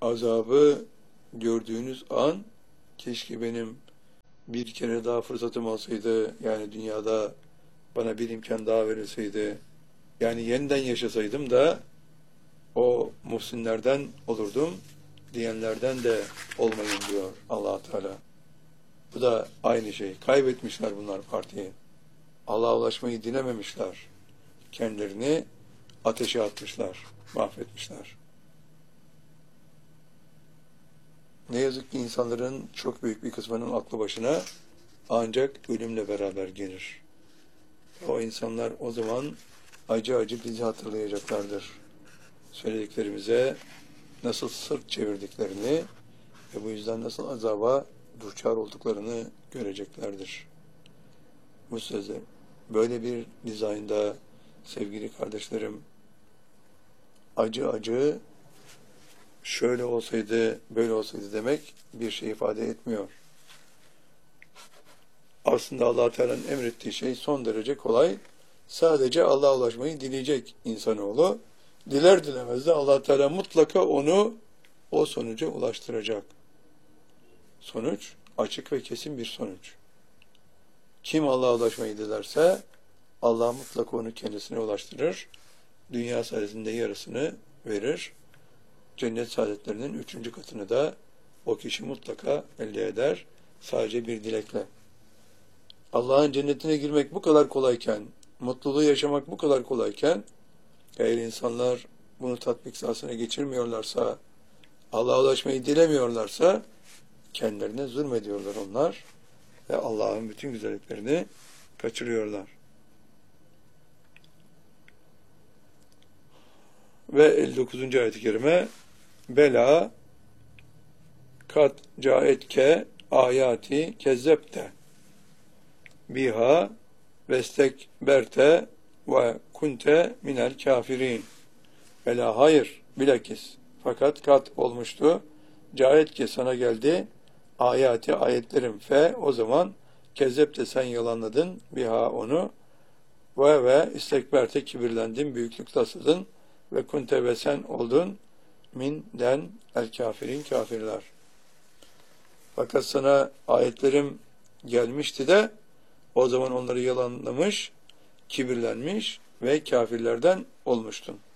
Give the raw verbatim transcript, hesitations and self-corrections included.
azabı gördüğünüz an keşke benim bir kere daha fırsatım olsaydı, yani dünyada bana bir imkan daha verilseydi, yani yeniden yaşasaydım da o muhsinlerden olurdum diyenlerden de olmayın diyor Allah Teala. Bu da aynı şey. Kaybetmişler bunlar partiyi. Allah'a ulaşmayı dilememişler. Kendilerini ateşe atmışlar, mahvetmişler. Ne yazık ki insanların çok büyük bir kısmının aklı başına ancak ölümle beraber gelir. O insanlar o zaman acı acı bizi hatırlayacaklardır. Söylediklerimize nasıl sırt çevirdiklerini ve bu yüzden nasıl azaba duçar olduklarını göreceklerdir. Bu sözler böyle bir dizaynda sevgili kardeşlerim, acı acı şöyle olsaydı böyle olsaydı demek bir şey ifade etmiyor. Aslında Allah Teala'nın emrettiği şey son derece kolay. Sadece Allah'a ulaşmayı dileyecek insanoğlu. Diler dilemez de Allah Teala mutlaka onu o sonuca ulaştıracak. Sonuç açık ve kesin bir sonuç. Kim Allah'a ulaşmayı dilerse Allah mutlaka onu kendisine ulaştırır. Dünya saadetinde yarısını verir. Cennet saadetlerinin üçüncü katını da o kişi mutlaka elde eder. Sadece bir dilekle. Allah'ın cennetine girmek bu kadar kolayken, mutluluğu yaşamak bu kadar kolayken, eğer insanlar bunu tatbik sahasına geçirmiyorlarsa, Allah'a ulaşmayı dilemiyorlarsa, kendilerine zulmediyorlar onlar ve Allah'ın bütün güzelliklerini kaçırıyorlar. Ve elli dokuzuncu ayet-i kerime Bela kat caetke ayati kezzepte biha vestekberte ve kunte minel kafirin. Bela hayır, bilakis fakat kat olmuştu. Caetke sana geldi ayati ayetlerim fe o zaman kezzepte sen yalanladın biha onu ve ve istekberte kibirlendin, büyüklük tasladın ve kunte ve sen oldun minden el kafirin kafirler. Fakat sana ayetlerim gelmişti de o zaman onları yalanlamış, kibirlenmiş ve kafirlerden olmuştun.